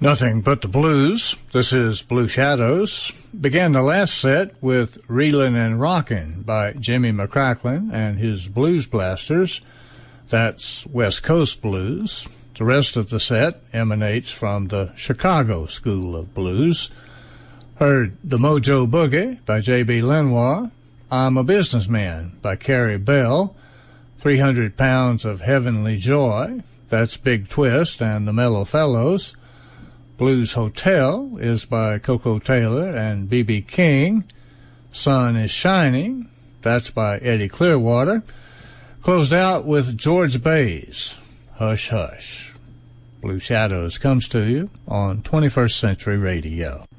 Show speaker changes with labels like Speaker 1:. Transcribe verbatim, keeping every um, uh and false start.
Speaker 1: Nothing But the Blues. This is Blue Shadows. Began the last set with Reelin' and Rockin' by Jimmy McCracklin and his Blues Blasters. That's West Coast blues. The rest of the set emanates from the Chicago School of Blues. Heard The Mojo Boogie by J B. Lenoir. I'm a Businessman by Carrie Bell. three hundred pounds of Heavenly Joy. That's Big Twist and the Mellow Fellows. Blues Hotel is by Coco Taylor and B B. King. Sun is Shining. That's by Eddie Clearwater. Closed out with George Bays, Hush Hush. Blue Shadows comes to you on twenty-first Century Radio.